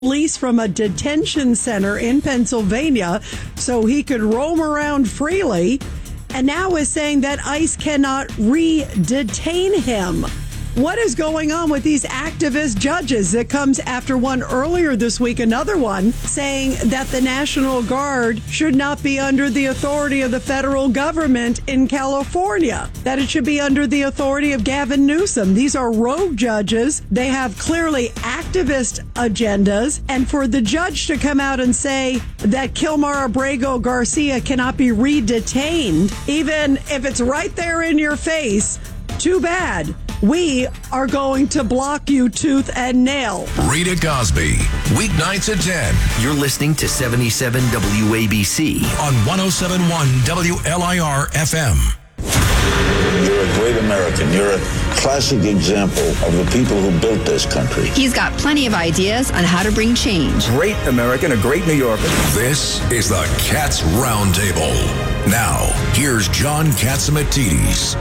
released from a detention center in Pennsylvania so he could roam around freely, and now is saying that ICE cannot re-detain him. What is going on with these activist judges? That comes after one earlier this week, another one saying that the National Guard should not be under the authority of the federal government in California, that it should be under the authority of Gavin Newsom. These are rogue judges. They have clearly activist agendas. And for the judge to come out and say that Kilmar Abrego Garcia cannot be re-detained, even if it's right there in your face, too bad. We are going to block you tooth and nail. Rita Cosby, weeknights at 10. You're listening to 77 WABC on 107.1 WLIR FM. You're a great American. You're a classic example of the people who built this country. He's got plenty of ideas on how to bring change. Great American, a great New Yorker. This is the Cats Roundtable. Now, here's John Catsimatidis.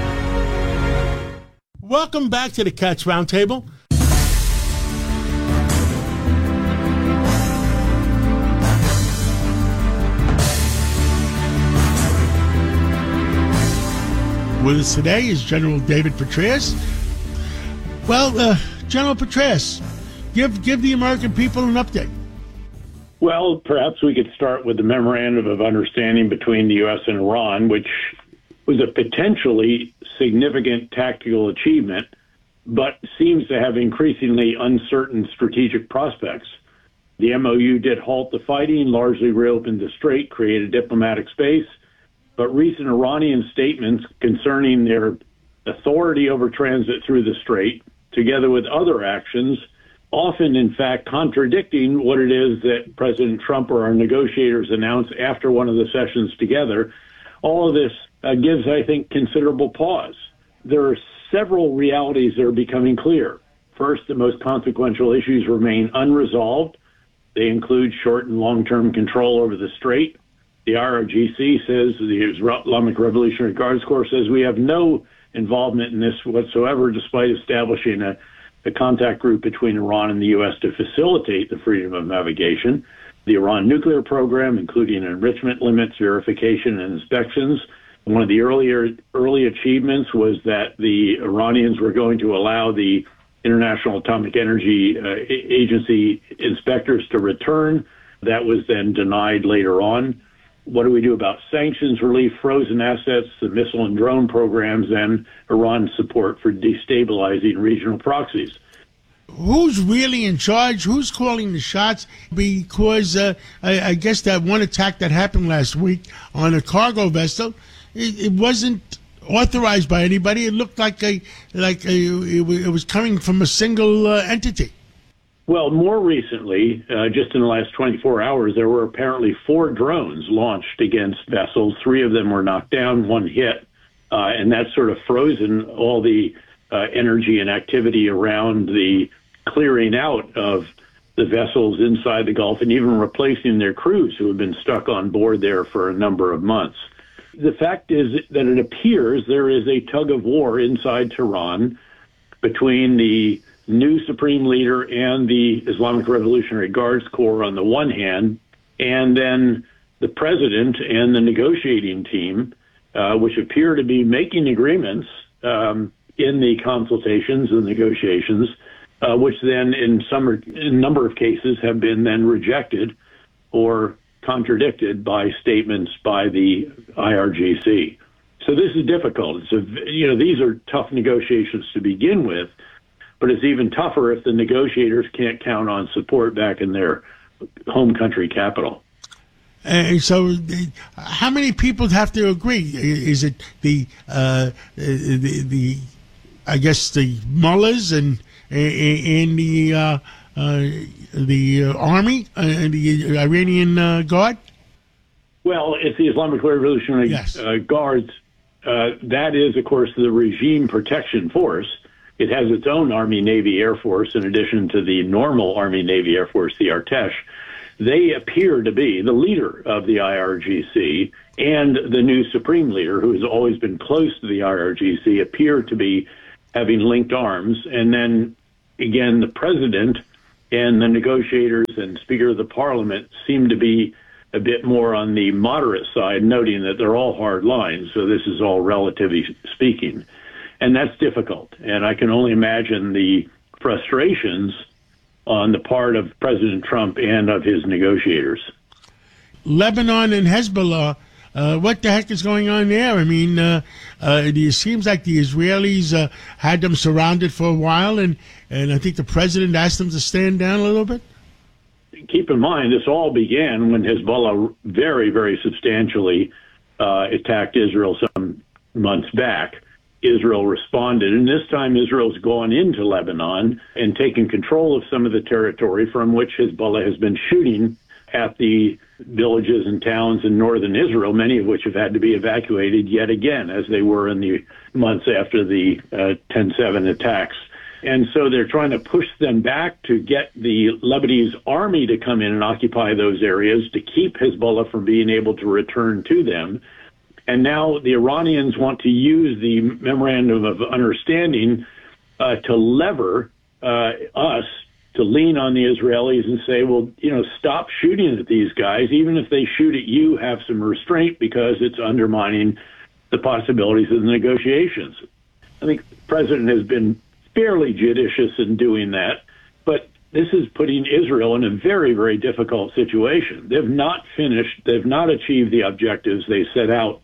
Welcome back to the Cats Roundtable. With us today is General David Petraeus. Well, General Petraeus, give the American people an update. Well, perhaps we could start with the Memorandum of Understanding between the U.S. and Iran, which was a potentially significant tactical achievement, but seems to have increasingly uncertain strategic prospects. The MOU did halt the fighting, largely reopened the strait, created diplomatic space, but recent Iranian statements concerning their authority over transit through the strait, together with other actions, often in fact contradicting what it is that President Trump or our negotiators announced after one of the sessions together, all of this gives, I think, considerable pause. There are several realities that are becoming clear. First, the most consequential issues remain unresolved. They include short and long-term control over the strait. The IRGC says, the Islamic Revolutionary Guards Corps says, we have no involvement in this whatsoever, despite establishing a contact group between Iran and the U.S. to facilitate the freedom of navigation. The Iran nuclear program, including enrichment limits, verification, and inspections. One of the early achievements was that the Iranians were going to allow the International Atomic Energy Agency inspectors to return. That was then denied later on. What do we do about sanctions relief, frozen assets, the missile and drone programs, and Iran's support for destabilizing regional proxies? Who's really in charge? Who's calling the shots? Because I guess that one attack that happened last week on a cargo vessel, it wasn't authorized by anybody. It looked like it was coming from a single entity. Well, more recently, just in the last 24 hours, there were apparently 4 drones launched against vessels. 3 of them were knocked down, 1 hit, and that's sort of frozen all the energy and activity around the clearing out of the vessels inside the Gulf and even replacing their crews who have been stuck on board there for a number of months. The fact is that it appears there is a tug of war inside Tehran between the new supreme leader and the Islamic Revolutionary Guards Corps on the one hand, and then the president and the negotiating team, which appear to be making agreements in the consultations and negotiations, which then in a number of cases have been then rejected or contradicted by statements by the IRGC. So this is difficult. These are tough negotiations to begin with, but it's even tougher if the negotiators can't count on support back in their home country capital. So how many people have to agree? Is it the I guess the mullahs and the army and the Iranian Guard? Well, it's the Islamic Revolutionary Guards. That is, of course, the regime protection force. It has its own Army, Navy, Air Force, in addition to the normal Army, Navy, Air Force, the Artesh. They appear to be the leader of the IRGC, and the new supreme leader, who has always been close to the IRGC, appear to be having linked arms. And then, again, the president and the negotiators and Speaker of the Parliament seem to be a bit more on the moderate side, noting that they're all hard lines, so this is all relatively speaking. And that's difficult. And I can only imagine the frustrations on the part of President Trump and of his negotiators. Lebanon and Hezbollah, what the heck is going on there? I mean, it seems like the Israelis had them surrounded for a while, and I think the president asked them to stand down a little bit. Keep in mind, this all began when Hezbollah very, very substantially attacked Israel some months back. Israel responded, and this time Israel's gone into Lebanon and taken control of some of the territory from which Hezbollah has been shooting at the villages and towns in northern Israel, many of which have had to be evacuated yet again, as they were in the months after the 10/7 attacks. And so they're trying to push them back to get the Lebanese army to come in and occupy those areas to keep Hezbollah from being able to return to them. And now the Iranians want to use the Memorandum of Understanding to lever us to lean on the Israelis and say, well, stop shooting at these guys. Even if they shoot at you, have some restraint because it's undermining the possibilities of the negotiations. I think the president has been fairly judicious in doing that, but this is putting Israel in a very, very difficult situation. They've not achieved the objectives they set out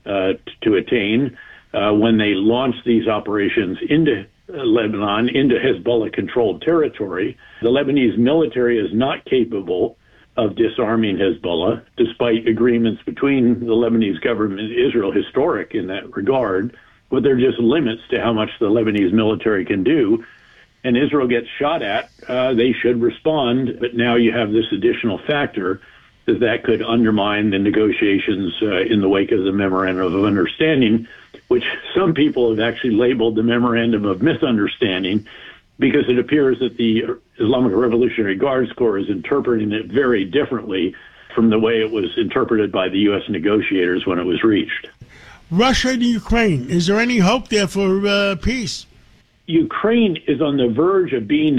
to attain when they launched these operations into Lebanon, into Hezbollah-controlled territory. The Lebanese military is not capable of disarming Hezbollah, despite agreements between the Lebanese government and Israel, historic in that regard, but there are just limits to how much the Lebanese military can do. And Israel gets shot at, they should respond, but now you have this additional factor that could undermine the negotiations in the wake of the Memorandum of Understanding, which some people have actually labeled the Memorandum of Misunderstanding, because it appears that the Islamic Revolutionary Guards Corps is interpreting it very differently from the way it was interpreted by the U.S. negotiators when it was reached. Russia and Ukraine, is there any hope there for peace? Ukraine is on the verge of being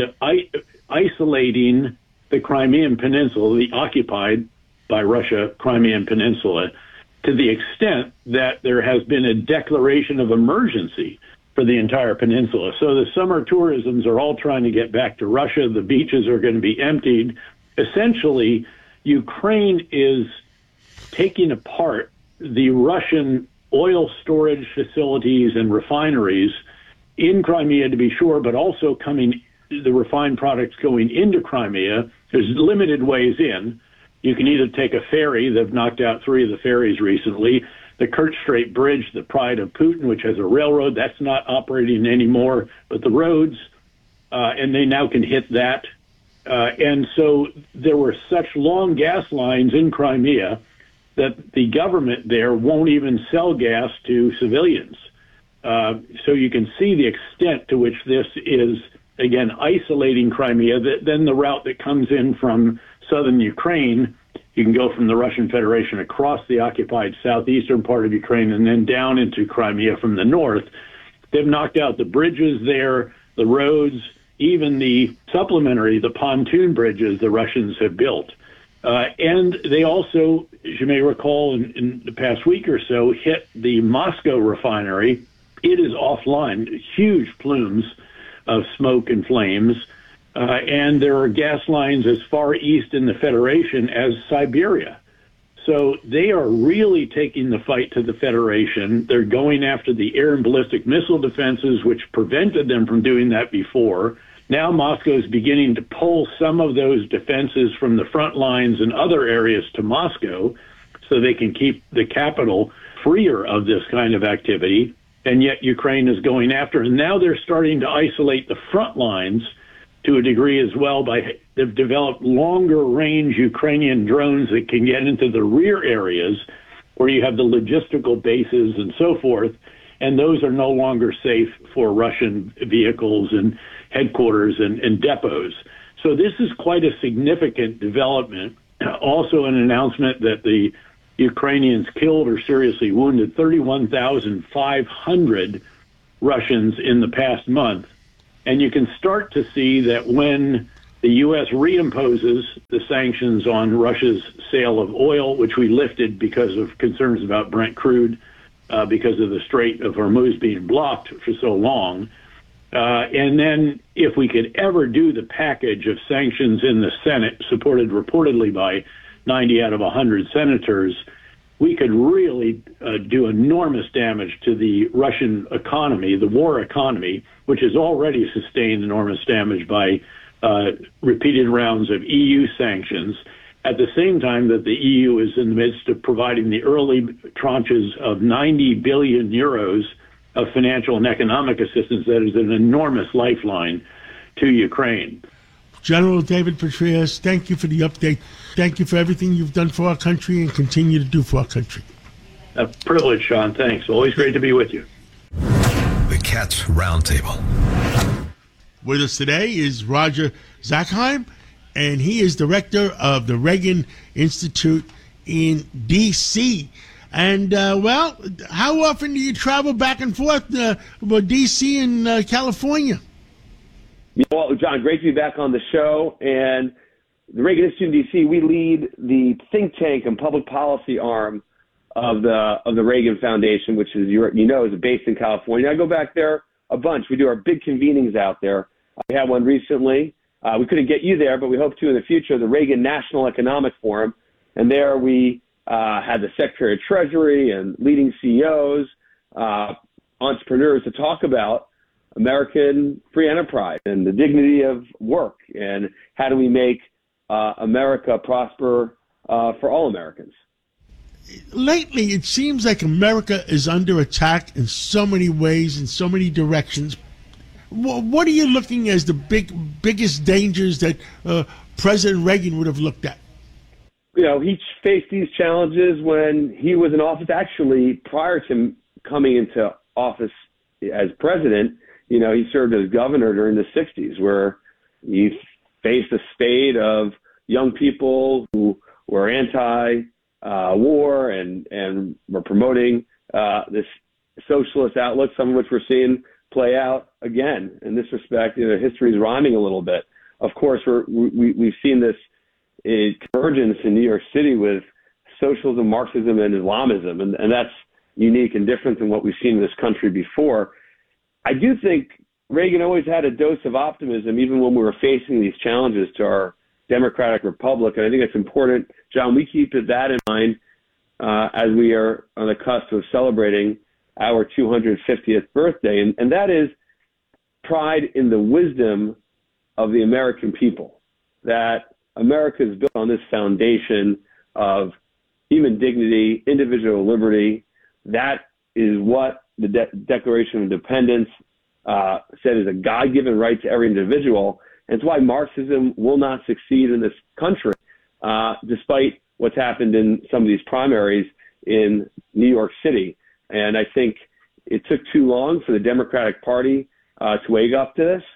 isolating the Crimean Peninsula, the occupied by Russia Crimean Peninsula, to the extent that there has been a declaration of emergency for the entire peninsula. So the summer tourisms are all trying to get back to Russia. The beaches are going to be emptied. Essentially, Ukraine is taking apart the Russian oil storage facilities and refineries in Crimea, to be sure, but also the refined products going into Crimea. There's limited ways in. You can either take a ferry. They've knocked out 3 of the ferries recently. The Kerch Strait Bridge, the pride of Putin, which has a railroad, that's not operating anymore, but the roads, and they now can hit that. And so there were such long gas lines in Crimea that the government there won't even sell gas to civilians. So you can see the extent to which this is, again, isolating Crimea. Then the route that comes in from southern Ukraine, you can go from the Russian Federation across the occupied southeastern part of Ukraine and then down into Crimea from the north. They've knocked out the bridges there, the roads, even the pontoon bridges the Russians have built. And they also, as you may recall, in the past week or so, hit the Moscow refinery. It is offline, huge plumes of smoke and flames. And there are gas lines as far east in the Federation as Siberia. So they are really taking the fight to the Federation. They're going after the air and ballistic missile defenses, which prevented them from doing that before. Now Moscow is beginning to pull some of those defenses from the front lines and other areas to Moscow so they can keep the capital freer of this kind of activity. And yet Ukraine is going after. And now they're starting to isolate the front lines to a degree as well. They've developed longer range Ukrainian drones that can get into the rear areas where you have the logistical bases and so forth, and those are no longer safe for Russian vehicles and headquarters and depots. So this is quite a significant development. Also an announcement that the Ukrainians killed or seriously wounded 31,500 Russians in the past month. And you can start to see that when The U.S. reimposes the sanctions on Russia's sale of oil, which we lifted because of concerns about Brent crude, because of the Strait of Hormuz being blocked for so long. And then if we could ever do the package of sanctions in the Senate, supported reportedly by 90 out of 100 senators, we could really do enormous damage to the Russian economy, the war economy, which has already sustained enormous damage by repeated rounds of EU sanctions, at the same time that the EU is in the midst of providing the early tranches of 90 billion euros of financial and economic assistance that is an enormous lifeline to Ukraine. General David Petraeus, thank you for the update. Thank you for everything you've done for our country and continue to do for our country. A privilege, Sean. Thanks. Always great to be with you. The Cats Roundtable. With us today is Roger Zakheim, and he is director of the Reagan Institute in D.C. And, well, how often do you travel back and forth with D.C. and California? Well, John, great to be back on the show. And the Reagan Institute in D.C., we lead the think tank and public policy arm of the Reagan Foundation, which is, is based in California. I go back there a bunch. We do our big convenings out there. We had one recently. We couldn't get you there, but we hope to in the future, the Reagan National Economic Forum. And there we had the Secretary of Treasury and leading CEOs, entrepreneurs to talk about American free enterprise and the dignity of work and how do we make America prosper for all Americans. Lately, it seems like America is under attack in so many ways, in so many directions. What are you looking as the biggest dangers that President Reagan would have looked at? He faced these challenges when he was in office. Actually, prior to coming into office as president, he served as governor during the 60s, where he faced a spate of young people who were anti-war and were promoting this socialist outlook, some of which we're seeing play out again. In this respect, history is rhyming a little bit. Of course, we've seen this convergence in New York City with socialism, Marxism, and Islamism, and that's unique and different than what we've seen in this country before. I do think Reagan always had a dose of optimism, even when we were facing these challenges to our democratic republic. And I think it's important, John, we keep that in mind as we are on the cusp of celebrating our 250th birthday. And that is pride in the wisdom of the American people, that America is built on this foundation of human dignity, individual liberty. That is what the Declaration of Independence said is a God-given right to every individual. And it's why Marxism will not succeed in this country, despite what's happened in some of these primaries in New York City. And I think it took too long for the Democratic Party to wake up to this.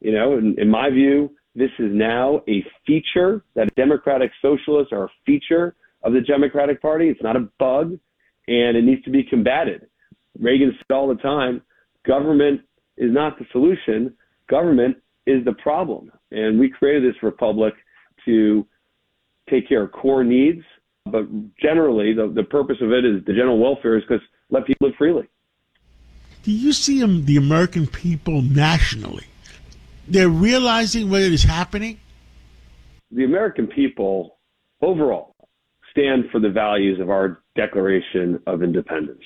In my view, this is now a feature, that Democratic Socialists are a feature of the Democratic Party. It's not a bug, and it needs to be combated. Reagan said all the time, government is not the solution. Government is the problem. And we created this republic to take care of core needs. But generally, the purpose of it is the general welfare is because let people live freely. Do you see the American people nationally? They're realizing what is happening? The American people overall stand for the values of our Declaration of Independence.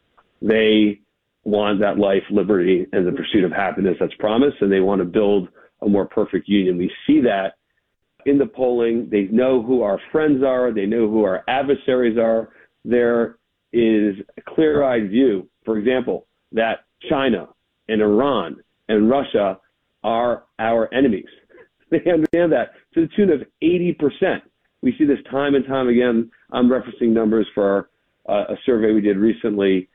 They want that life, liberty, and the pursuit of happiness that's promised, and they want to build a more perfect union. We see that in the polling. They know who our friends are. They know who our adversaries are. There is a clear-eyed view, for example, that China and Iran and Russia are our enemies. They understand that to the tune of 80%. We see this time and time again. I'm referencing numbers for a survey we did recently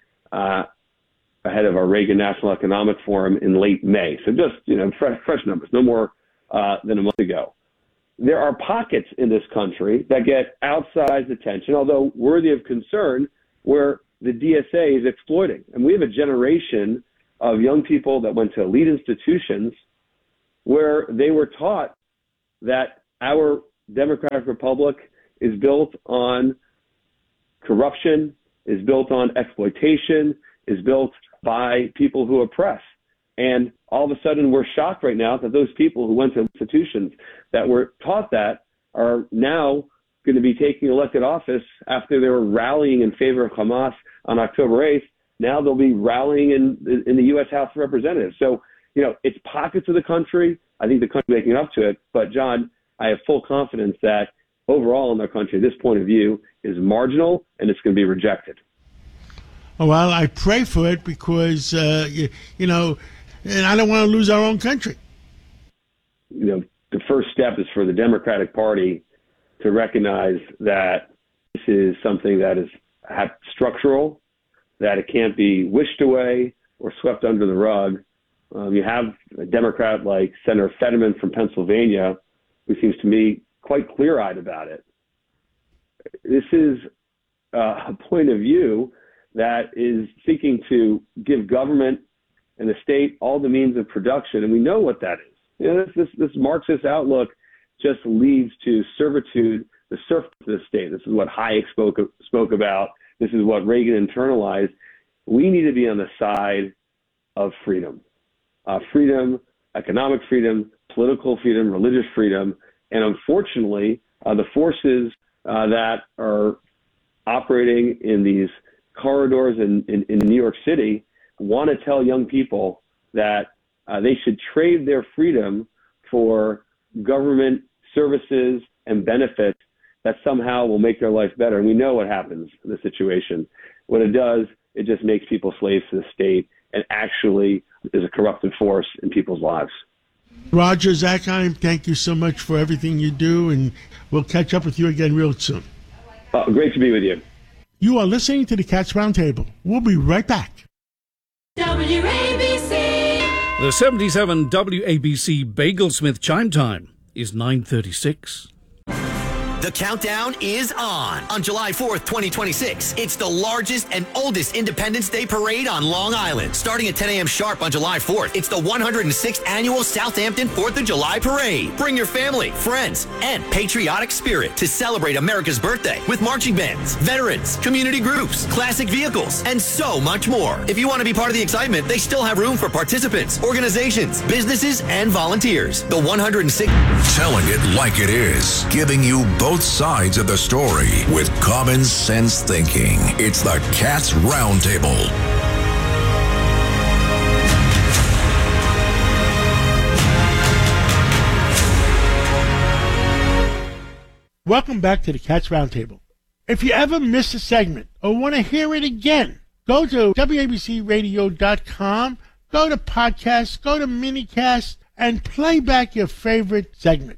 ahead of our Reagan National Economic Forum in late May. So just, fresh numbers, no more than a month ago. There are pockets in this country that get outsized attention, although worthy of concern, where the DSA is exploiting. And we have a generation of young people that went to elite institutions where they were taught that our democratic republic is built on corruption, is built on exploitation, is built by people who oppress. And all of a sudden we're shocked right now that those people who went to institutions that were taught that are now going to be taking elected office after they were rallying in favor of Hamas on October 8th. Now they'll be rallying in the U.S. House of Representatives. So, it's pockets of the country. I think the country making up to it. But, John, I have full confidence that overall in our country, this point of view is marginal and it's going to be rejected. Well, I pray for it because, and I don't want to lose our own country. The first step is for the Democratic Party to recognize that this is something that is structural, that it can't be wished away or swept under the rug. You have a Democrat like Senator Fetterman from Pennsylvania, who seems to me quite clear-eyed about it. This is a point of view that is seeking to give government and the state all the means of production, and we know what that is. This Marxist outlook just leads to servitude, the serfdom of the state. This is what Hayek spoke about. This is what Reagan internalized. We need to be on the side of freedom. Freedom, economic freedom, political freedom, religious freedom. And unfortunately, the forces that are operating in these corridors in New York City want to tell young people that they should trade their freedom for government services and benefits that somehow will make their life better. And we know what happens in this situation. What it does, it just makes people slaves to the state and actually is a corruptive force in people's lives. Roger Zakheim, thank you so much for everything you do, and we'll catch up with you again real soon. Great to be with you. You are listening to the Cats Roundtable. We'll be right back. WABC. The 77 WABC Bagelsmith chime time is 9:36. The countdown is on July 4th, 2026. It's the largest and oldest Independence Day parade on Long Island. Starting at 10 a.m. sharp on July 4th, it's the 106th annual Southampton 4th of July parade. Bring your family, friends, and patriotic spirit to celebrate America's birthday with marching bands, veterans, community groups, classic vehicles, and so much more. If you want to be part of the excitement, they still have room for participants, organizations, businesses, and volunteers. The 106th. Telling it like it is. Giving you both sides of the story with common sense thinking. It's the Cats Roundtable. Welcome back to the Cats Roundtable. If you ever missed a segment or want to hear it again, go to WABCRadio.com, go to podcasts, go to minicast, and play back your favorite segment.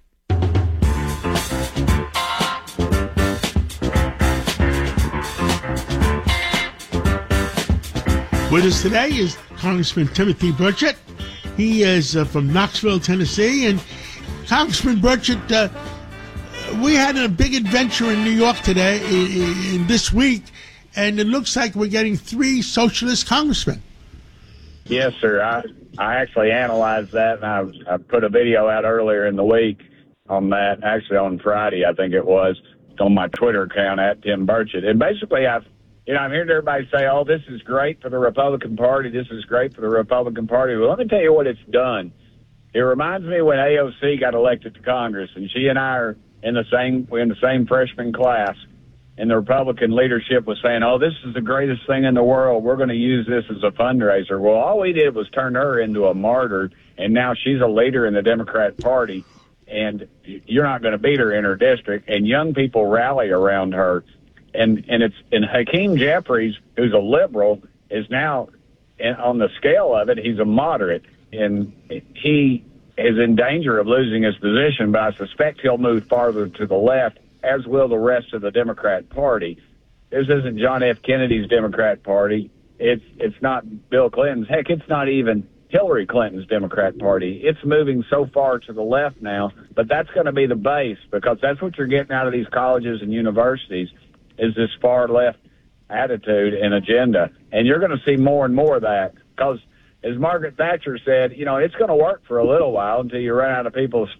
With us today is Congressman Timothy Burchett. He is from Knoxville, Tennessee. And Congressman Burchett, we had a big adventure in New York today, in this week, and it looks like we're getting 3 socialist congressmen. Yes, sir. I actually analyzed that, and I put a video out earlier in the week on that, actually on Friday, I think it was, on my Twitter account, at Tim Burchett. And basically, I'm hearing everybody say, oh, this is great for the Republican Party. This is great for the Republican Party. Well, let me tell you what it's done. It reminds me when AOC got elected to Congress, and she and I are we're in the same freshman class, and the Republican leadership was saying, oh, this is the greatest thing in the world. We're going to use this as a fundraiser. Well, all we did was turn her into a martyr, and now she's a leader in the Democrat Party, and you're not going to beat her in her district, and young people rally around her. And Hakeem Jeffries, who's a liberal, is now on the scale of it, he's a moderate, and he is in danger of losing his position, but I suspect he'll move farther to the left, as will the rest of the Democrat Party. This isn't John F. Kennedy's Democrat Party. It's not Bill Clinton's. Heck, it's not even Hillary Clinton's Democrat Party. It's moving so far to the left now, but that's going to be the base, because that's what you're getting out of these colleges and universities, is this far left attitude and agenda. And you're going to see more and more of that, because as Margaret Thatcher said, it's going to work for a little while until you run out of people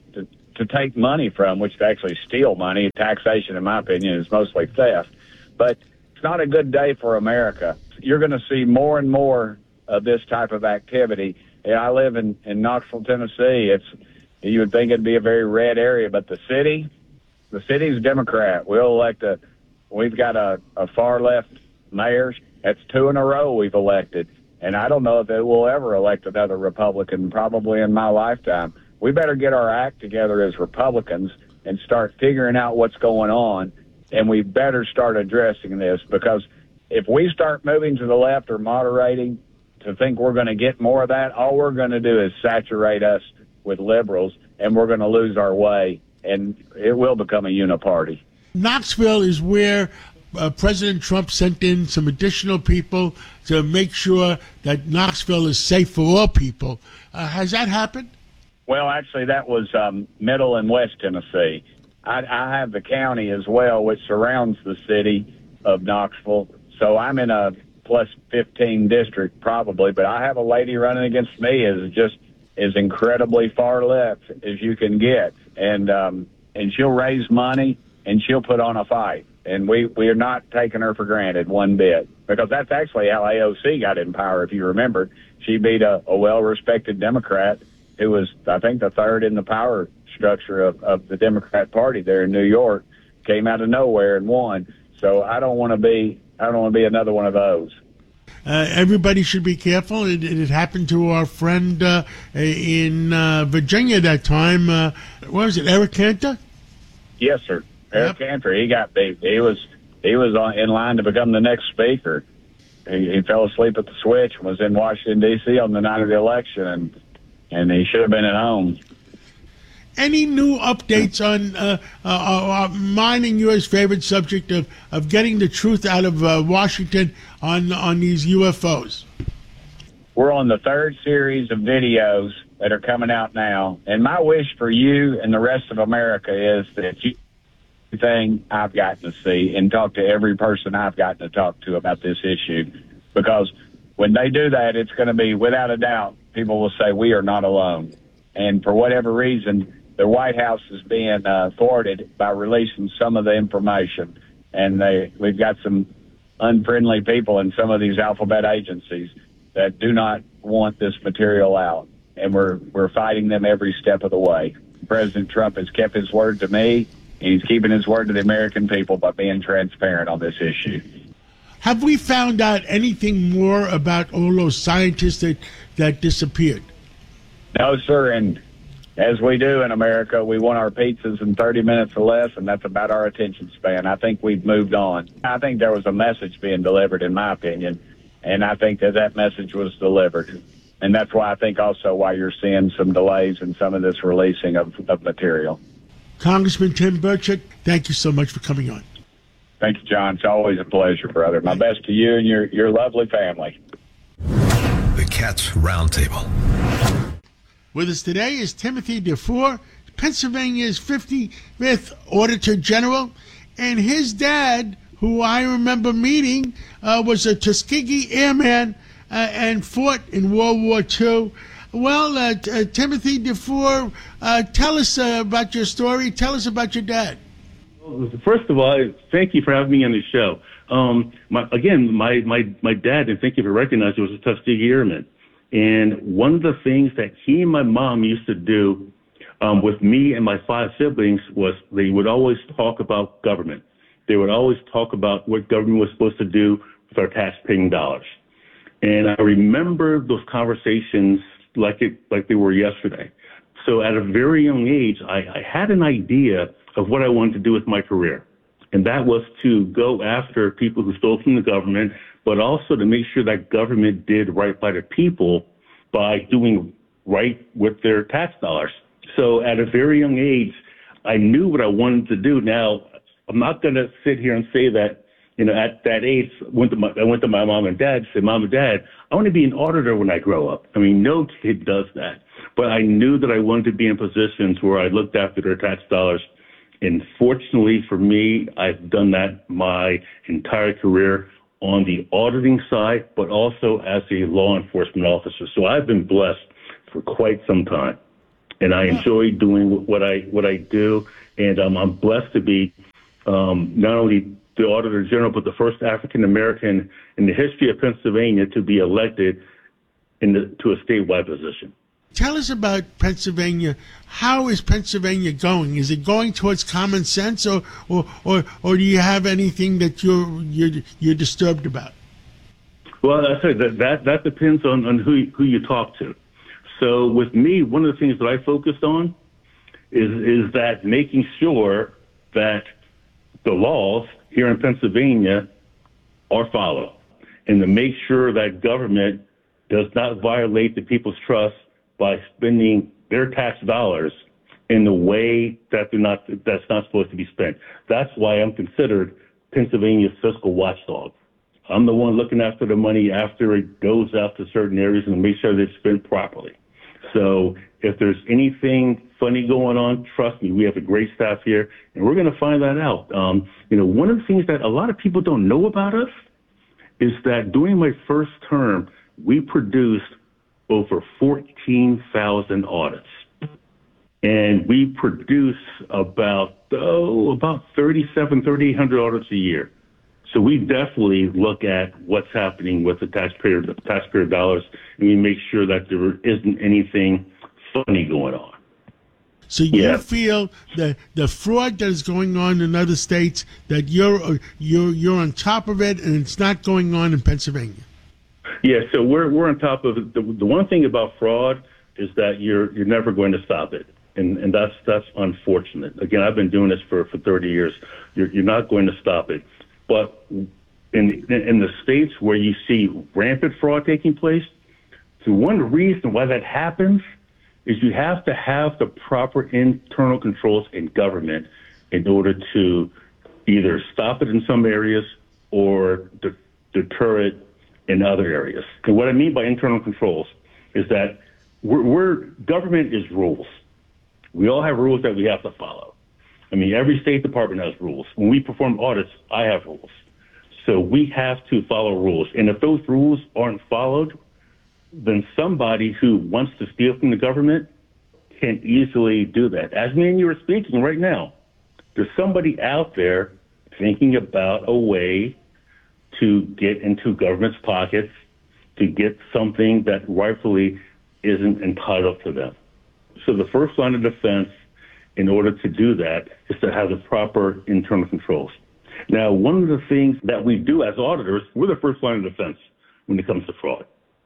to take money from, which to actually steal money. Taxation, in my opinion, is mostly theft. But it's not a good day for America. You're going to see more and more of this type of activity. And I live in Knoxville, Tennessee. You would think it'd be a very red area, but the city's Democrat. We've got a far left mayor. That's 2 in a row we've elected. And I don't know if they will ever elect another Republican, probably in my lifetime. We better get our act together as Republicans and start figuring out what's going on. And we better start addressing this, because if we start moving to the left or moderating to think we're going to get more of that, all we're going to do is saturate us with liberals, and we're going to lose our way, and it will become a uniparty. Knoxville is where President Trump sent in some additional people to make sure that Knoxville is safe for all people. Has that happened? Well, actually, that was Middle and West Tennessee. I have the county as well, which surrounds the city of Knoxville. So I'm in a plus 15 district probably, but I have a lady running against me is incredibly far left as you can get. And she'll raise money and she'll put on a fight. And we are not taking her for granted one bit, because that's actually how AOC got in power. If you remember, she beat a well-respected Democrat who was, I think, the third in the power structure of the Democrat Party there in New York, came out of nowhere and won. So I don't want to be another one of those. Everybody should be careful. It happened to our friend in Virginia that time. What was it, Eric Cantor? Yes, sir. Eric Cantor. He got beat. He was in line to become the next speaker. He fell asleep at the switch and was in Washington, D.C. on the night of the election, and he should have been at home. Any new updates on mine and yours favorite subject of getting the truth out of Washington on these UFOs? We're on the third series of videos that are coming out now, and my wish for you and the rest of America is that you everything I've gotten to see and talk to every person I've gotten to talk to about this issue, because when they do that, it's going to be, without a doubt, people will say we are not alone. And for whatever reason, the White House is being thwarted by releasing some of the information. And we've got some unfriendly people in some of these alphabet agencies that do not want this material out. And we're fighting them every step of the way. President Trump has kept his word to me, and he's keeping his word to the American people by being transparent on this issue. Have we found out anything more about all those scientists that disappeared? No, sir. And as we do in America, we want our pizzas in 30 minutes or less, and that's about our attention span. I think we've moved on. I think there was a message being delivered, in my opinion, and I think that message was delivered. And that's why I think also why you're seeing some delays in some of this releasing of material. Congressman Tim Burchett, thank you so much for coming on. Thank you, John. It's always a pleasure, brother. My best to you and your lovely family. The Cats Roundtable. With us today is Timothy Dufour, Pennsylvania's 55th Auditor General, and his dad, who I remember meeting, was a Tuskegee Airman and fought in World War II. Well, Timothy Dufour, tell us about your story. Tell us about your dad. First of all, thank you for having me on the show. My dad, and thank you for recognizing, was a Tuskegee Airman. And one of the things that he and my mom used to do with me and my 5 siblings was they would always talk about government. They would always talk about what government was supposed to do with our tax-paying dollars. And I remember those conversations like they were yesterday. So at a very young age, I had an idea of what I wanted to do with my career. And that was to go after people who stole from the government, but also to make sure that government did right by the people by doing right with their tax dollars. So at a very young age, I knew what I wanted to do. Now, I'm not going to sit here and say that, at that age, I went to my mom and dad and said, Mom and Dad, I want to be an auditor when I grow up. I mean, no kid does that. But I knew that I wanted to be in positions where I looked after their tax dollars. And fortunately for me, I've done that my entire career on the auditing side, but also as a law enforcement officer. So I've been blessed for quite some time. and I enjoy doing what I do. And I'm blessed to be not only the Auditor General, but the first African American in the history of Pennsylvania to be elected to a statewide position. Tell us about Pennsylvania. How is Pennsylvania going? Is it going towards common sense, or do you have anything that you're disturbed about? Well, I said that depends on who you talk to. So with me, one of the things that I focused on is that making sure that the laws here in Pennsylvania are followed, and to make sure that government does not violate the people's trust by spending their tax dollars in the way that's not supposed to be spent. That's why I'm considered Pennsylvania's fiscal watchdog. I'm the one looking after the money after it goes out to certain areas and make sure that it's spent properly. So if there's anything funny going on, trust me, we have a great staff here, and we're going to find that out. One of the things that a lot of people don't know about us is that during my first term, we produced over 14,000 audits. And we produce about 3,800 audits a year. So we definitely look at what's happening with the taxpayer dollars, and we make sure that there isn't anything funny going on. So you feel that the fraud that is going on in other states, that you're on top of it, and it's not going on in Pennsylvania? Yeah, so we're on top of it. The one thing about fraud is that you're never going to stop it, and that's unfortunate. Again, I've been doing this for 30 years. You're not going to stop it. But in the states where you see rampant fraud taking place, so one reason why that happens is you have to have the proper internal controls in government in order to either stop it in some areas or deter it in other areas. And what I mean by internal controls is that government is rules. We all have rules that we have to follow. I mean, every State Department has rules. When we perform audits, I have rules. So we have to follow rules. And if those rules aren't followed, then somebody who wants to steal from the government can easily do that. As me and you are speaking right now, there's somebody out there thinking about a way to get into government's pockets to get something that rightfully isn't entitled to them. So the first line of defense in order to do that is to have the proper internal controls. Now, one of the things that we do as auditors, we're the first line of defense when it comes to fraud,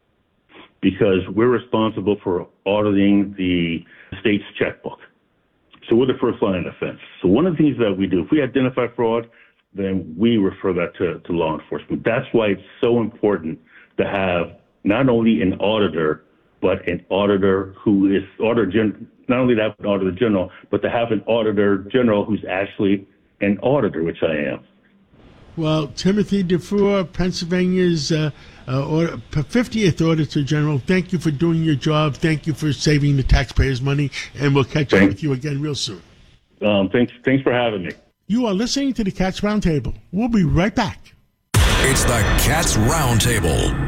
because we're responsible for auditing the state's checkbook. So we're the first line of defense. So one of the things that we do, if we identify fraud, then we refer that to law enforcement. That's why it's so important to have not only an auditor, but an auditor who is not only to have an auditor general, but to have an auditor general who's actually an auditor, which I am. Well, Timothy Dufour, Pennsylvania's 50th Auditor General, thank you for doing your job. Thank you for saving the taxpayers' money, and we'll catch up with you again real soon. Thanks for having me. You are listening to the Cats Roundtable. We'll be right back. It's the Cats Roundtable.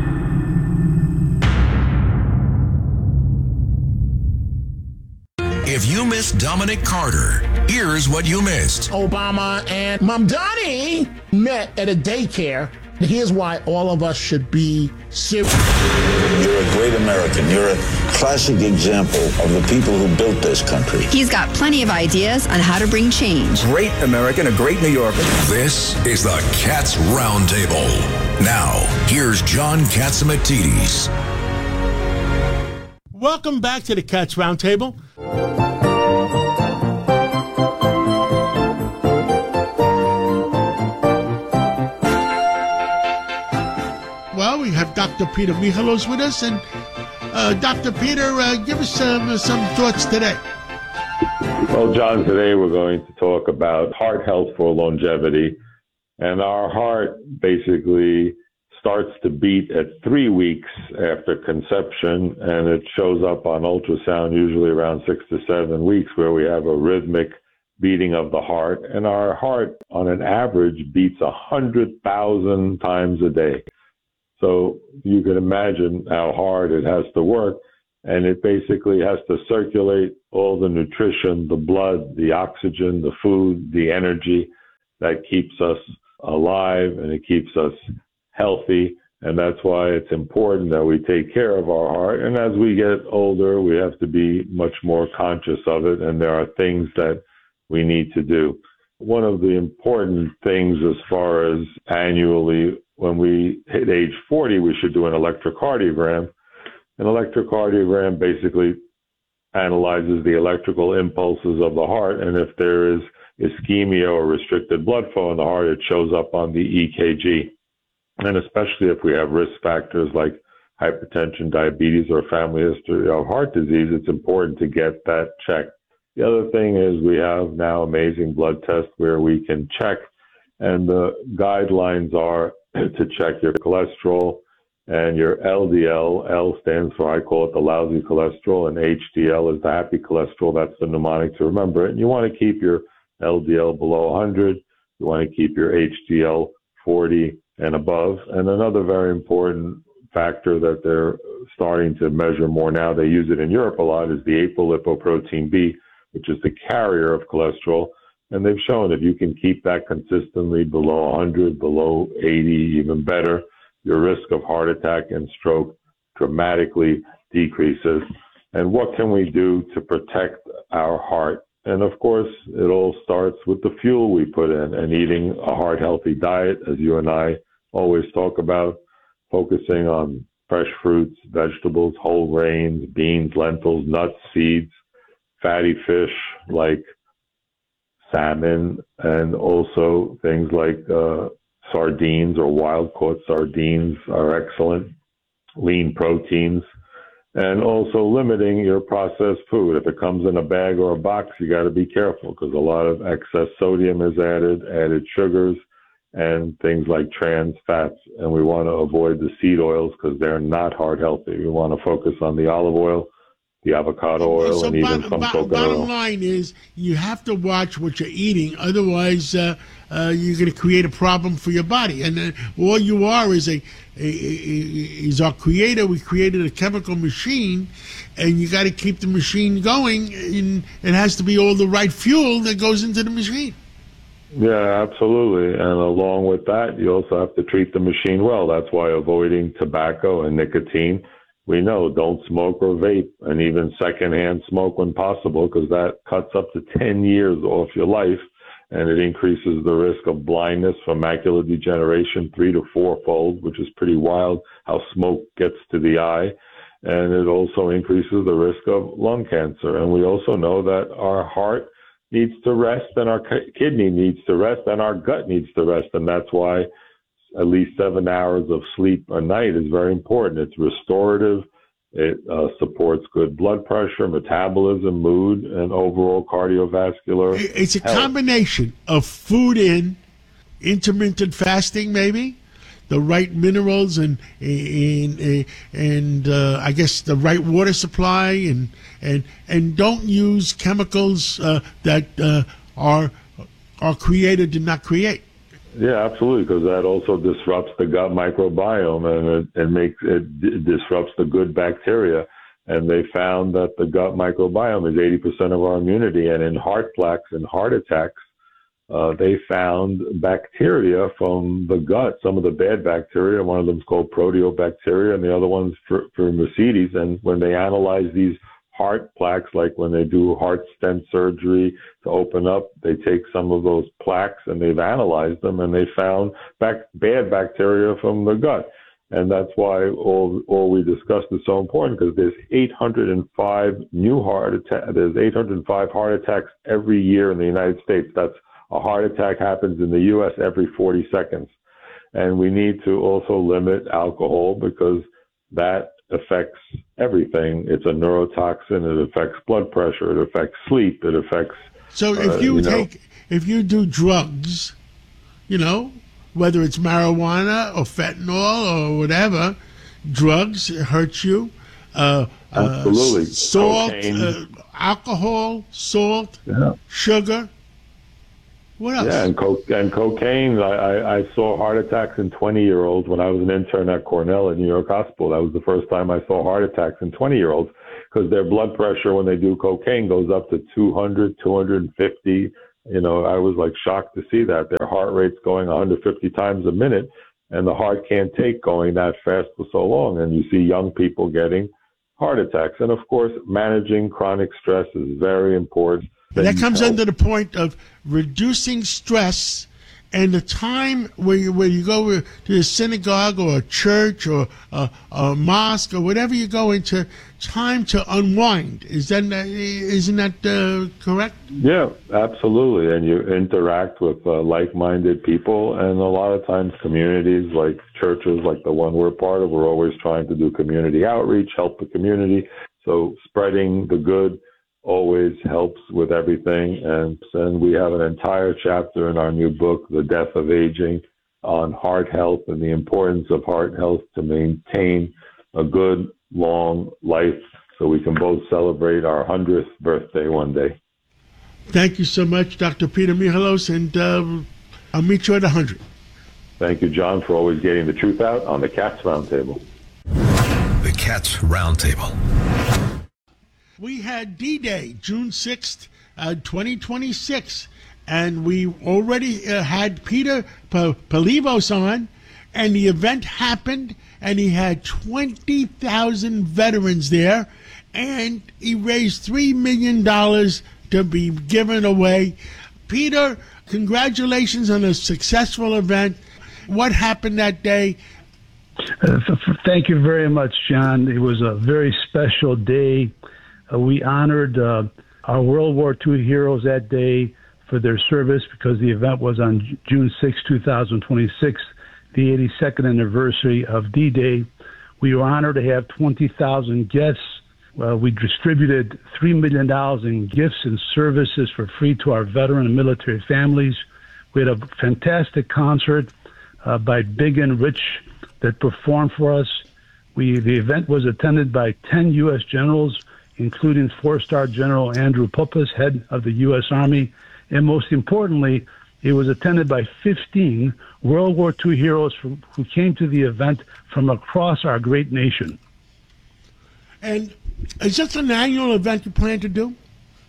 If you missed Dominic Carter, here's what you missed. Obama and Mamdani met at a daycare. Here's why all of us should be serious. You're a great American. You're a classic example of the people who built this country. He's got plenty of ideas on how to bring change. Great American, a great New Yorker. This is the Cats Roundtable. Now, here's John Catsimatidis. Welcome back to the Cats Roundtable. Well, we have Dr. Peter Michalos with us, and Dr. Peter, give us some thoughts today. Well, John, today we're going to talk about heart health for longevity, and our heart basically starts to beat at 3 weeks after conception, and it shows up on ultrasound usually around 6 to 7 weeks, where we have a rhythmic beating of the heart, and our heart on an average beats 100,000 times a day. So you can imagine how hard it has to work, and it basically has to circulate all the nutrition, the blood, the oxygen, the food, the energy that keeps us alive and it keeps us healthy. And that's why it's important that we take care of our heart. And as we get older, we have to be much more conscious of it. And there are things that we need to do. One of the important things as far as annually, when we hit age 40, we should do an electrocardiogram. An electrocardiogram basically analyzes the electrical impulses of the heart. And if there is ischemia or restricted blood flow in the heart, it shows up on the EKG. And especially if we have risk factors like hypertension, diabetes, or family history of heart disease, it's important to get that checked. The other thing is we have now amazing blood tests where we can check, and the guidelines are to check your cholesterol and your LDL. L stands for, I call it the lousy cholesterol, and HDL is the happy cholesterol. That's the mnemonic to remember it. And you want to keep your LDL below 100. You want to keep your HDL 40 and above. And another very important factor that they're starting to measure more now, they use it in Europe a lot, is the apolipoprotein B, which is the carrier of cholesterol. And they've shown if you can keep that consistently below 100, below 80, even better, your risk of heart attack and stroke dramatically decreases. And what can we do to protect our heart? And of course, it all starts with the fuel we put in and eating a heart-healthy diet, as you and I always talk about, focusing on fresh fruits, vegetables, whole grains, beans, lentils, nuts, seeds, fatty fish like salmon, and also things like sardines or wild-caught sardines are excellent, lean proteins, and also limiting your processed food. If it comes in a bag or a box, you got to be careful because a lot of excess sodium is added sugars, and things like trans fats. And we want to avoid the seed oils because they're not heart healthy. We want to focus on the olive oil, the avocado oil, and even some coconut oil. Bottom line is you have to watch what you're eating. Otherwise, you're going to create a problem for your body. And all you are is is our creator. We created a chemical machine, and you got to keep the machine going. And it has to be all the right fuel that goes into the machine. Yeah, absolutely. And along with that, you also have to treat the machine well. That's why avoiding tobacco and nicotine. We know don't smoke or vape, and even secondhand smoke when possible, because that cuts up to 10 years off your life, and it increases the risk of blindness from macular degeneration 3 to 4-fold, which is pretty wild how smoke gets to the eye. And it also increases the risk of lung cancer. And we also know that our heart needs to rest, and our kidney needs to rest, and our gut needs to rest. And that's why at least 7 hours of sleep a night is very important. It's restorative. It supports good blood pressure, metabolism, mood, and overall cardiovascular It's a health. combination of food intermittent fasting, maybe, the right minerals, and I guess the right water supply, and don't use chemicals that our creator did not create. Yeah, absolutely, because that also disrupts the gut microbiome, and it disrupts the good bacteria. And they found that the gut microbiome is 80% of our immunity. And in heart plaques and heart attacks, they found bacteria from the gut, some of the bad bacteria. One of them is called proteobacteria, and the other one's Firmicutes. And when they analyze these heart plaques, like when they do heart stent surgery to open up, they take some of those plaques and they've analyzed them, and they found bad bacteria from the gut. And that's why all we discussed is so important, because there's 805 there's 805 heart attacks every year in the United States. That's a heart attack happens in the U.S. every 40 seconds. And we need to also limit alcohol, because that affects everything. It's a neurotoxin. It affects blood pressure. It affects sleep. It affects. So if you do drugs, whether it's marijuana or fentanyl or whatever, drugs hurt you. Absolutely. Salt, alcohol, salt, sugar. What else? Yeah, and cocaine. I saw heart attacks in 20-year-olds when I was an intern at Cornell at New York Hospital. That was the first time I saw heart attacks in 20-year-olds. because their blood pressure when they do cocaine goes up to 200, 250. You know, I was like shocked to see that. Their heart rate's going 150 times a minute, and the heart can't take going that fast for so long. And you see young people getting heart attacks. And of course, managing chronic stress is very important. That comes under the point of reducing stress and the time where you go to a synagogue or a church or a mosque or whatever you go into, time to unwind. Isn't that correct? Yeah, absolutely. And you interact with like-minded people, and a lot of times communities like churches like the one we're part of, we're always trying to do community outreach, help the community. So spreading the good always helps with everything. And we have an entire chapter in our new book, The Death of Aging, on heart health and the importance of heart health to maintain a good, long life so we can both celebrate our 100th birthday one day. Thank you so much, Dr. Peter Michalos, and I'll meet you at 100. Thank you, John, for always getting the truth out on the Cats Roundtable. The Cats Roundtable. We had D-Day, June 6th, 2026, and we already had Peter Palivos on, and the event happened, and he had 20,000 veterans there, and he raised $3 million to be given away. Peter, congratulations on a successful event. What happened that day? Thank you very much, John. It was a very special day. We honored our World War II heroes that day for their service because the event was on June 6, 2026, the 82nd anniversary of D-Day. We were honored to have 20,000 guests. We distributed $3 million in gifts and services for free to our veteran and military families. We had a fantastic concert by Big and Rich that performed for us. The event was attended by 10 U.S. generals, including 4-star General Andrew Puppis, head of the U.S. Army. And most importantly, it was attended by 15 World War II heroes who came to the event from across our great nation. And is this an annual event you plan to do?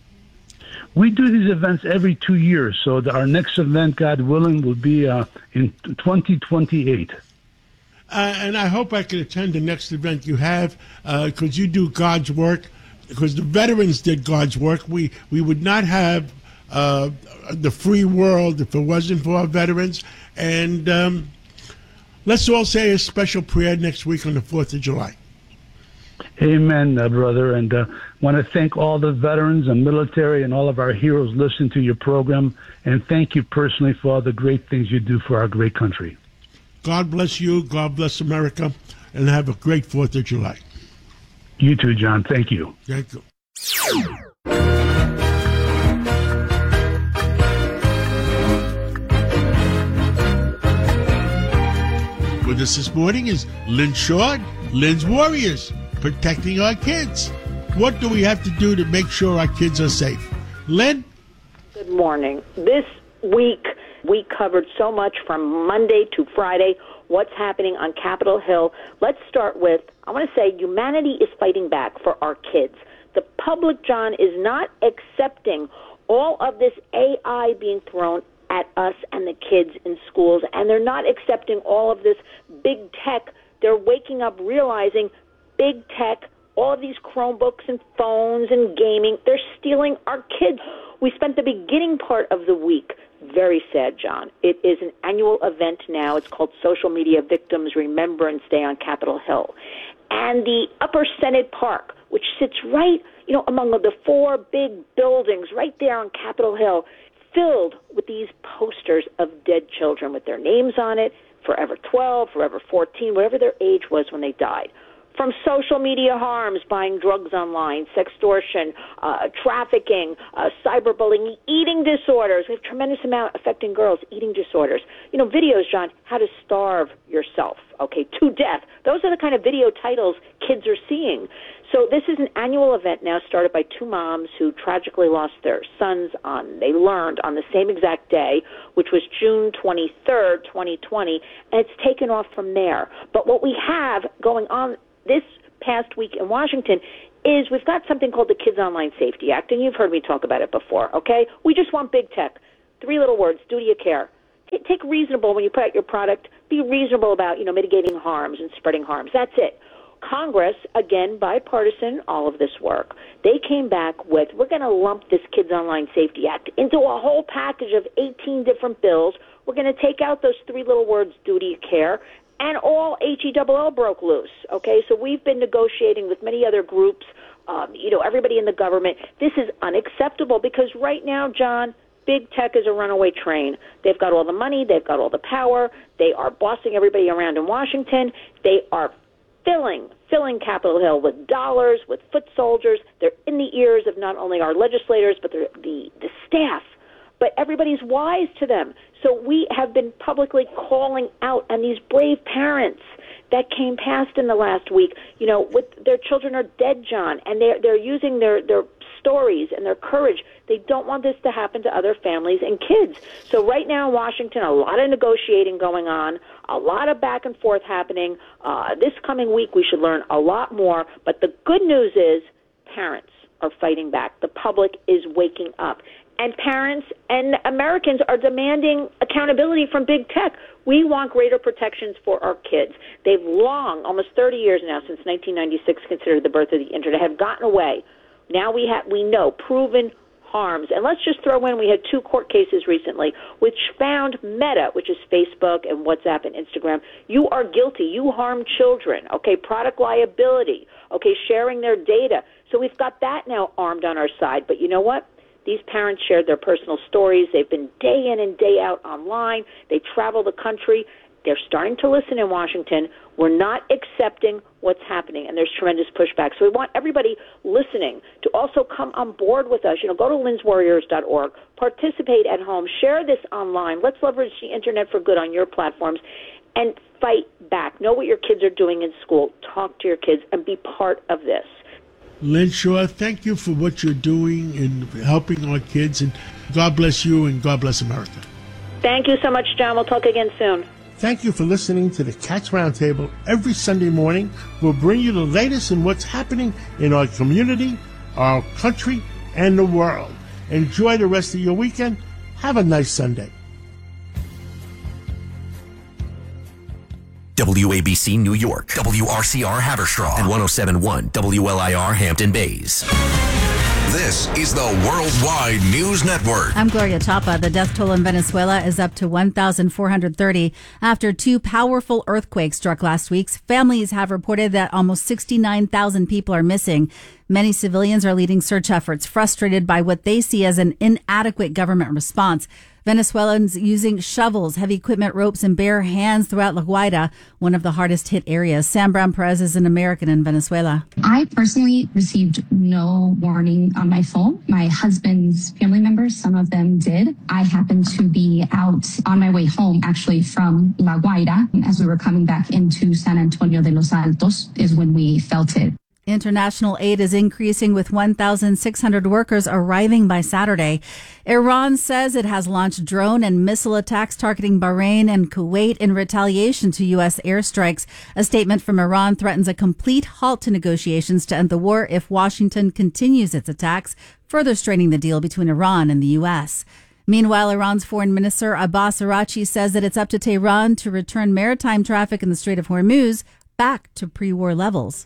We do these events every 2 years, so our next event, God willing, will be in 2028. And I hope I can attend the next event you have, because you do God's work, because the veterans did God's work. We would not have the free world if it wasn't for our veterans. And let's all say a special prayer next week on the 4th of July. Amen, brother. And want to thank all the veterans and military and all of our heroes listening to your program. And thank you personally for all the great things you do for our great country. God bless you. God bless America. And have a great 4th of July. You too, John. Thank you. Thank you. With us this morning is Lynn Short, Lynn's Warriors, protecting our kids. What do we have to do to make sure our kids are safe? Lynn? Good morning. This week, we covered so much from Monday to Friday, what's happening on Capitol Hill. Let's start with, I want to say, humanity is fighting back for our kids. The public, John, is not accepting all of this AI being thrown at us and the kids in schools, and they're not accepting all of this big tech. They're waking up realizing big tech, all of these Chromebooks and phones and gaming, they're stealing our kids. We spent the beginning part of the week, very sad, John. It is an annual event now. It's called Social Media Victims Remembrance Day on Capitol Hill. And the Upper Senate Park, which sits right, among the 4 big buildings right there on Capitol Hill, filled with these posters of dead children with their names on it, forever 12, forever 14, whatever their age was when they died. From social media harms, buying drugs online, sextortion, trafficking, cyberbullying, eating disorders. We have a tremendous amount affecting girls, eating disorders. Videos, John, how to starve yourself, to death. Those are the kind of video titles kids are seeing. So this is an annual event now started by 2 moms who tragically lost their sons they learned on the same exact day, which was June 23rd, 2020, and it's taken off from there. But what we have going on this past week in Washington is we've got something called the Kids Online Safety Act, and you've heard me talk about it before, okay? We just want big tech. 3 little words, duty of care. Take reasonable when you put out your product. Be reasonable about, mitigating harms and spreading harms. That's it. Congress, again, bipartisan, all of this work, they came back with, we're going to lump this Kids Online Safety Act into a whole package of 18 different bills. We're going to take out those 3 little words, duty of care, and all HELL broke loose, okay? So we've been negotiating with many other groups, everybody in the government. This is unacceptable because right now, John, big tech is a runaway train. They've got all the money. They've got all the power. They are bossing everybody around in Washington. They are filling Capitol Hill with dollars, with foot soldiers. They're in the ears of not only our legislators, but the staff. But everybody's wise to them. So we have been publicly calling out on these brave parents that came past in the last week. With their children are dead, John, and they're using their stories and their courage. They don't want this to happen to other families and kids. So right now in Washington, a lot of negotiating going on, a lot of back and forth happening. This coming week, we should learn a lot more. But the good news is parents are fighting back. The public is waking up. And parents and Americans are demanding accountability from big tech. We want greater protections for our kids. They've long, almost 30 years now, since 1996, considered the birth of the internet, have gotten away. Now we know proven harms. And let's just throw in, we had 2 court cases recently which found Meta, which is Facebook and WhatsApp and Instagram, you are guilty. You harm children, okay, product liability, okay, sharing their data. So we've got that now armed on our side. But you know what? These parents shared their personal stories. They've been day in and day out online. They travel the country. They're starting to listen in Washington. We're not accepting what's happening, and there's tremendous pushback. So we want everybody listening to also come on board with us. Go to linswarriors.org, participate at home, share this online. Let's leverage the internet for good on your platforms and fight back. Know what your kids are doing in school. Talk to your kids and be part of this. Lynn Shaw, thank you for what you're doing in helping our kids, and God bless you and God bless America. Thank you so much, John. We'll talk again soon. Thank you for listening to the Cats Roundtable every Sunday morning. We'll bring you the latest in what's happening in our community, our country, and the world. Enjoy the rest of your weekend. Have a nice Sunday. WABC New York, WRCR Haverstraw, and 107.1 WLIR Hampton Bays. This is the Worldwide News Network. I'm Gloria Chapa. The death toll in Venezuela is up to 1,430 after 2 powerful earthquakes struck last week. Families have reported that almost 69,000 people are missing. Many civilians are leading search efforts, frustrated by what they see as an inadequate government response. Venezuelans using shovels, heavy equipment, ropes, and bare hands throughout La Guaira, one of the hardest hit areas. Sam Brown Perez is an American in Venezuela. I personally received no warning on my phone. My husband's family members, some of them did. I happened to be out on my way home, actually from La Guaira. As we were coming back into San Antonio de los Altos is when we felt it. International aid is increasing with 1,600 workers arriving by Saturday. Iran says it has launched drone and missile attacks targeting Bahrain and Kuwait in retaliation to U.S. airstrikes. A statement from Iran threatens a complete halt to negotiations to end the war if Washington continues its attacks, further straining the deal between Iran and the U.S. Meanwhile, Iran's Foreign Minister Abbas Araghchi says that it's up to Tehran to return maritime traffic in the Strait of Hormuz back to pre-war levels.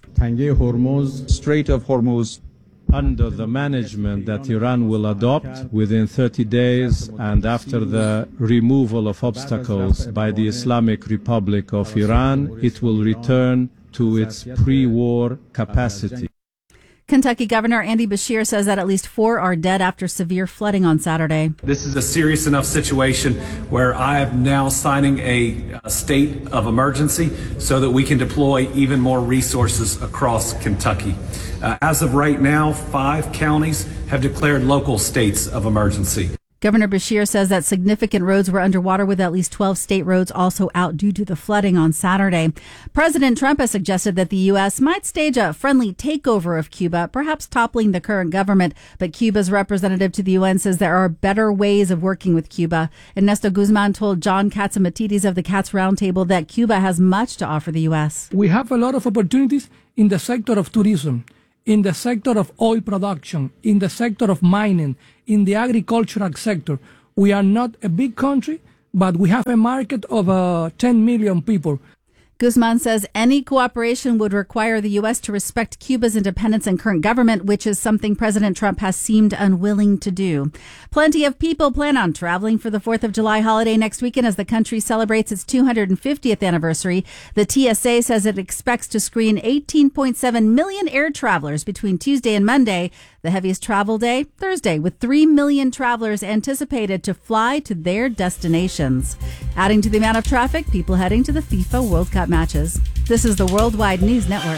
Strait of Hormuz, under the management that Iran will adopt within 30 days and after the removal of obstacles by the Islamic Republic of Iran, it will return to its pre-war capacity. Kentucky Governor Andy Beshear says that at least 4 are dead after severe flooding on Saturday. This is a serious enough situation where I am now signing a state of emergency so that we can deploy even more resources across Kentucky. As of right now, 5 counties have declared local states of emergency. Governor Beshear says that significant roads were underwater, with at least 12 state roads also out due to the flooding on Saturday. President Trump has suggested that the U.S. might stage a friendly takeover of Cuba, perhaps toppling the current government. But Cuba's representative to the UN says there are better ways of working with Cuba. Ernesto Guzman told John Katsimatidis of the Cats Roundtable that Cuba has much to offer the U.S. We have a lot of opportunities in the sector of tourism, in the sector of oil production, in the sector of mining, in the agricultural sector. We are not a big country, but we have a market of 10 million people. Guzman says any cooperation would require the U.S. to respect Cuba's independence and current government, which is something President Trump has seemed unwilling to do. Plenty of people plan on traveling for the 4th of July holiday next weekend as the country celebrates its 250th anniversary. The TSA says it expects to screen 18.7 million air travelers between Tuesday and Monday, the heaviest travel day Thursday, with 3 million travelers anticipated to fly to their destinations. Adding to the amount of traffic, people heading to the FIFA World Cup matches. This is the Worldwide News Network.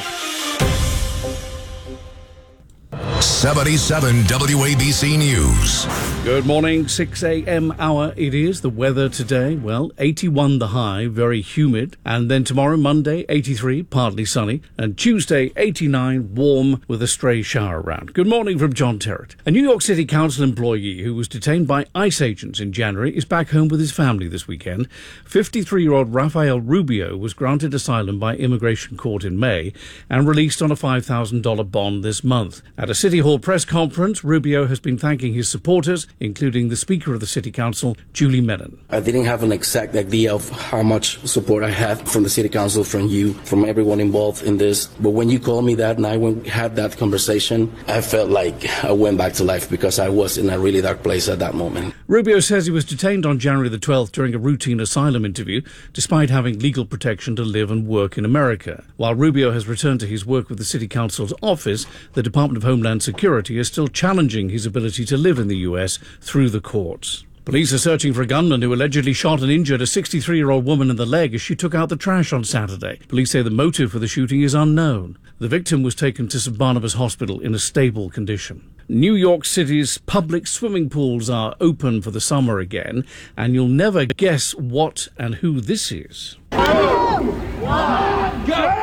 77 WABC News. Good morning, 6 a.m. hour it is. The weather today, well, 81 the high, very humid. And then tomorrow, Monday, 83, partly sunny. And Tuesday, 89, warm with a stray shower around. Good morning from John Terrett. A New York City Council employee who was detained by ICE agents in January is back home with his family this weekend. 53-year-old Rafael Rubio was granted asylum by immigration court in May and released on a $5,000 bond this month. At a City Hall press conference, Rubio has been thanking his supporters, including the Speaker of the City Council, Julie Menon. I didn't have an exact idea of how much support I had from the City Council, from you, from everyone involved in this. But when you called me that night, when we had that conversation, I felt like I went back to life because I was in a really dark place at that moment. Rubio says he was detained on January the 12th during a routine asylum interview, despite having legal protection to live and work in America. While Rubio has returned to his work with the City Council's office, the Department of Homeland Security is still challenging his ability to live in the U.S. through the courts. Police are searching for a gunman who allegedly shot and injured a 63-year-old woman in the leg as she took out the trash on Saturday. Police say the motive for the shooting is unknown. The victim was taken to St. Barnabas Hospital in a stable condition. New York City's public swimming pools are open for the summer again, and you'll never guess what and who this is. 2, 1, go!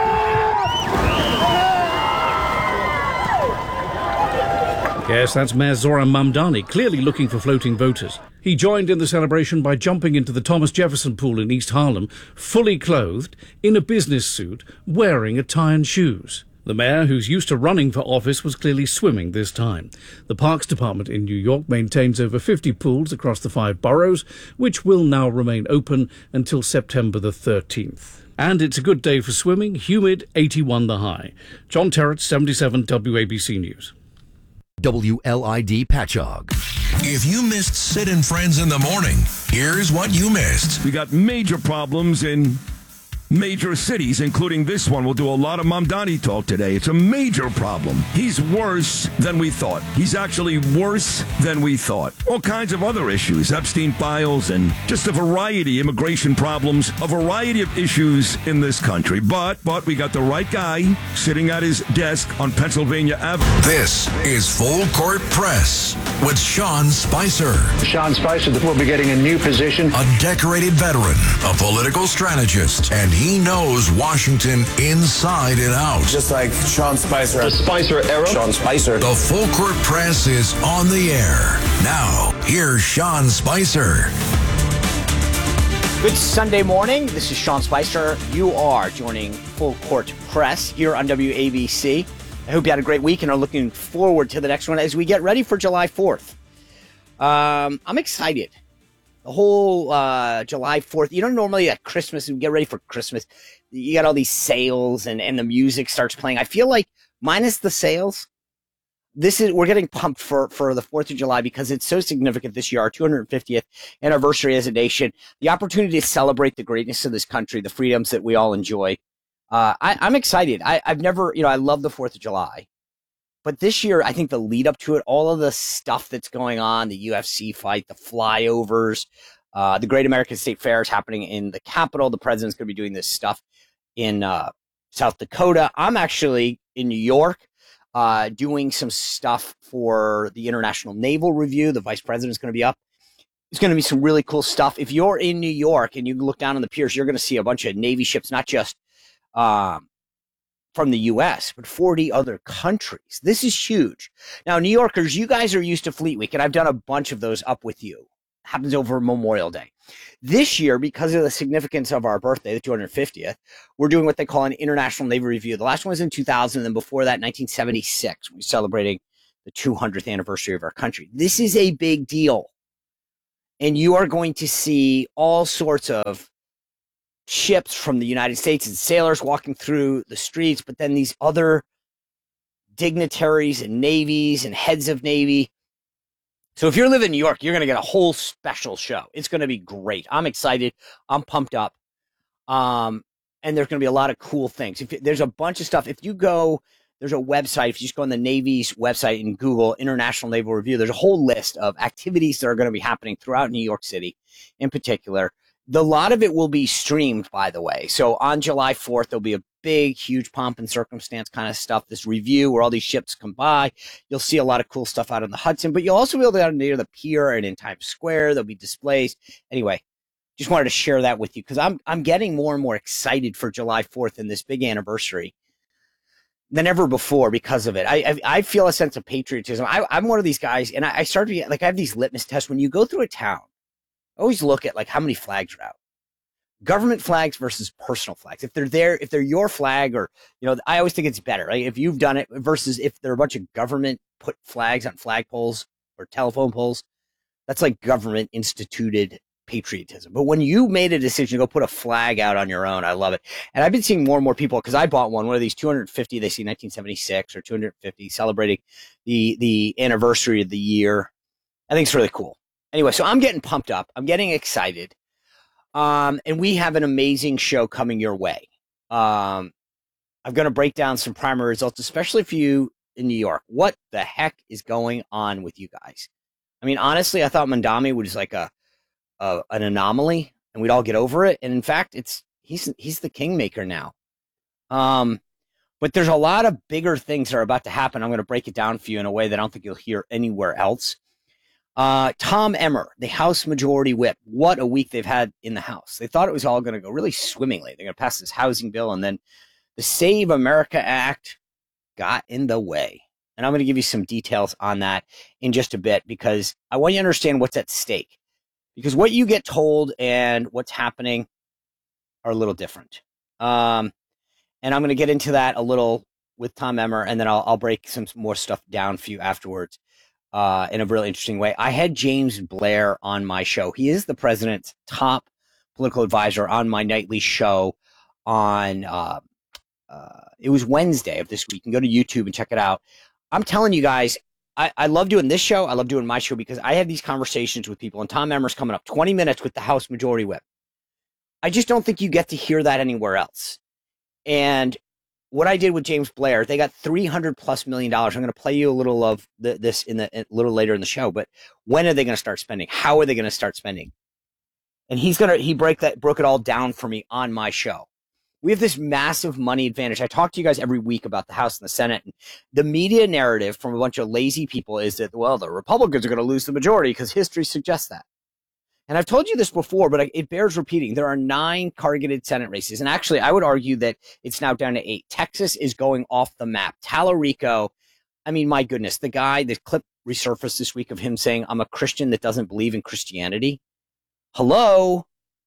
Yes, that's Mayor Zoran Mamdani, clearly looking for floating voters. He joined in the celebration by jumping into the Thomas Jefferson Pool in East Harlem, fully clothed, in a business suit, wearing a tie and shoes. The mayor, who's used to running for office, was clearly swimming this time. The Parks Department in New York maintains over 50 pools across the 5 boroughs, which will now remain open until September the 13th. And it's a good day for swimming, humid, 81 the high. John Terrett, 77 WABC News. WLID Patchogue. If you missed Sid and Friends in the morning, here's what you missed. We got major problems in major cities, including this one. We'll do a lot of Mamdani talk today. It's a major problem. He's worse than we thought. He's actually worse than we thought. All kinds of other issues, Epstein files, and just a variety of immigration problems, a variety of issues in this country. But we got the right guy sitting at his desk on Pennsylvania Avenue. This is Full Court Press with Sean Spicer. Sean Spicer will be getting a new position. A decorated veteran, a political strategist, and he knows Washington inside and out. Just like Sean Spicer. The Spicer era. Sean Spicer. The Full Court Press is on the air. Now, here's Sean Spicer. Good Sunday morning. This is Sean Spicer. You are joining Full Court Press here on WABC. I hope you had a great week and are looking forward to the next one as we get ready for July 4th. I'm excited. The whole July 4th, normally at Christmas, we get ready for Christmas. You got all these sales and the music starts playing. I feel like minus the sales, we're getting pumped for the 4th of July because it's so significant this year, our 250th anniversary as a nation, the opportunity to celebrate the greatness of this country, the freedoms that we all enjoy. I'm excited. I've never, I love the 4th of July. But this year, I think the lead up to it, all of the stuff that's going on, the UFC fight, the flyovers, the Great American State Fair is happening in the Capitol. The president's going to be doing this stuff in South Dakota. I'm actually in New York doing some stuff for the International Naval Review. The vice president's going to be up. It's going to be some really cool stuff. If you're in New York and you look down on the piers, you're going to see a bunch of Navy ships, not just from the U.S., but 40 other countries. This is huge. Now, New Yorkers, you guys are used to Fleet Week, and I've done a bunch of those up with you. Happens over Memorial Day. This year, because of the significance of our birthday, the 250th, we're doing what they call an International Naval Review. The last one was in 2000, and before that, 1976. We're celebrating the 200th anniversary of our country. This is a big deal. And you are going to see all sorts of ships from the United States and sailors walking through the streets, but then these other dignitaries and navies and heads of Navy. So if you're living in New York, you're going to get a whole special show. It's going to be great. I'm excited. I'm pumped up. And there's going to be a lot of cool things. There's a bunch of stuff. If you go, there's a website. If you just go on the Navy's website and Google International Naval Review, there's a whole list of activities that are going to be happening throughout New York City in particular. A lot of it will be streamed, by the way. So on July 4th, there'll be a big, huge pomp and circumstance kind of stuff, this review where all these ships come by. You'll see a lot of cool stuff out on the Hudson, but you'll also be able to go near the pier and in Times Square. There'll be displays. Anyway, just wanted to share that with you because I'm getting more and more excited for July 4th and this big anniversary than ever before because of it. I feel a sense of patriotism. I'm one of these guys, and I started to get, like, I have these litmus tests. When you go through a town, I always look at, like, how many flags are out. Government flags versus personal flags. If they're your flag, or, you know, I always think it's better. Like, if you've done it versus if there are a bunch of government put flags on flagpoles or telephone poles, that's like government instituted patriotism. But when you made a decision to go put a flag out on your own, I love it. And I've been seeing more and more people, because I bought one of these 250, they see 1976 or 250 celebrating the anniversary of the year. I think it's really cool. Anyway, so I'm getting pumped up. I'm getting excited. And we have an amazing show coming your way. I'm going to break down some primary results, especially for you in New York. What the heck is going on with you guys? I mean, honestly, I thought Mamdani was like an anomaly and we'd all get over it. And in fact, he's the kingmaker now. But there's a lot of bigger things that are about to happen. I'm going to break it down for you in a way that I don't think you'll hear anywhere else. Tom Emmer, the House Majority Whip. What a week they've had in the House. They thought it was all going to go really swimmingly. They're going to pass this housing bill, and then the Save America Act got in the way. And I'm going to give you some details on that in just a bit, because I want you to understand what's at stake. Because what you get told and what's happening are a little different. And I'm going to get into that a little with Tom Emmer, and then I'll break some more stuff down for you afterwards. In a really interesting way. I had James Blair on my show. He is the president's top political advisor on my nightly show on, it was Wednesday of this week. You can go to YouTube and check it out. I'm telling you guys, I love doing this show. I love doing my show because I have these conversations with people, and Tom Emmer's coming up 20 minutes with the House Majority Whip. I just don't think you get to hear that anywhere else. And what I did with James Blair, they got $300+ million. I'm going to play you a little of this a little later in the show. But when are they going to start spending? How are they going to start spending? And he broke it all down for me on my show. We have this massive money advantage. I talk to you guys every week about the House and the Senate. And the media narrative from a bunch of lazy people is that, well, the Republicans are going to lose the majority because history suggests that. And I've told you this before, but it bears repeating. There are 9 targeted Senate races. And actually, I would argue that it's now down to 8. Texas is going off the map. Tallarico, I mean, my goodness, the clip resurfaced this week of him saying, I'm a Christian that doesn't believe in Christianity. Hello?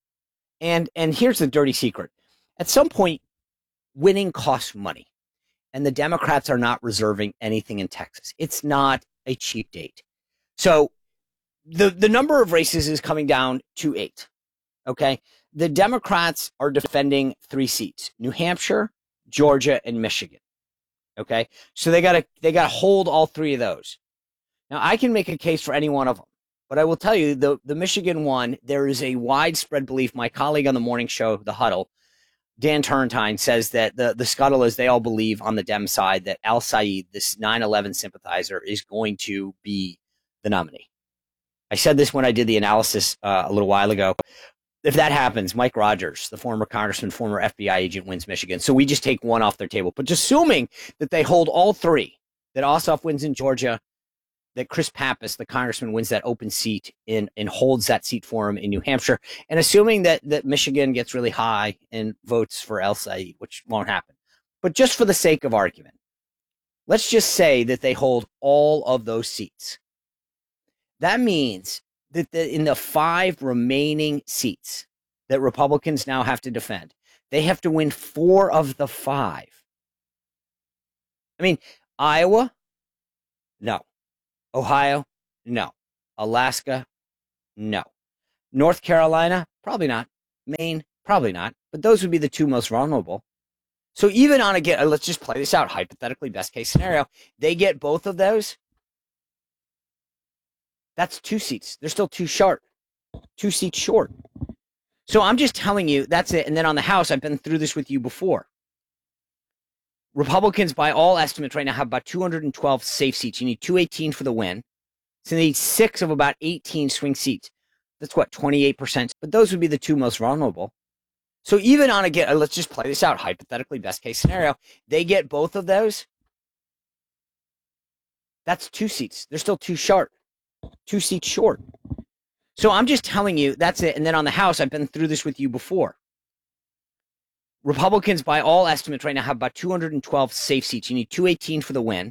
And here's the dirty secret. At some point, winning costs money. And the Democrats are not reserving anything in Texas. It's not a cheap date. So the number of races is coming down to 8. Okay. The Democrats are defending 3 seats, New Hampshire, Georgia, and Michigan. Okay. So they gotta hold all 3 of those. Now I can make a case for any one of them, but I will tell you the Michigan one, there is a widespread belief. My colleague on the morning show, The Huddle, Dan Turrentine, says that the scuttle is they all believe on the Dem side that Al Saeed, this 9/11 sympathizer, is going to be the nominee. I said this when I did the analysis a little while ago. If that happens, Mike Rogers, the former congressman, former FBI agent, wins Michigan. So we just take one off their table. But just assuming that they hold all 3, that Ossoff wins in Georgia, that Chris Pappas, the congressman, wins that open seat and holds that seat for him in New Hampshire, and assuming that Michigan gets really high and votes for Al Saeed, which won't happen. But just for the sake of argument, let's just say that they hold all of those seats. That means that in the 5 remaining seats that Republicans now have to defend, they have to win 4 of the 5. I mean, Iowa, no. Ohio, no. Alaska, no. North Carolina, probably not. Maine, probably not. But those would be the 2 most vulnerable. So even on let's just play this out, hypothetically, best case scenario, they get both of those. That's 2 seats. They're still 2 seats short. So I'm just telling you, that's it. And then on the House, I've been through this with you before. Republicans, by all estimates right now, have about 212 safe seats. You need 218 for the win. So they need 6 of about 18 swing seats. That's what, 28%. But those would be the 2 most vulnerable. So even on let's just play this out, hypothetically, best case scenario, they get both of those. That's 2 seats. They're still 2 seats short. So I'm just telling you, that's it. And then on the House, I've been through this with you before. Republicans, by all estimates right now, have about 212 safe seats. You need 218 for the win.